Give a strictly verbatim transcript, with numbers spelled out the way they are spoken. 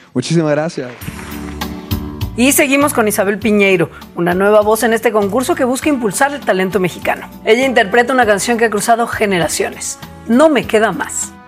Muchísimas gracias. Y seguimos con Isabel Piñeiro, una nueva voz en este concurso que busca impulsar el talento mexicano. Ella interpreta una canción que ha cruzado generaciones, No me queda más.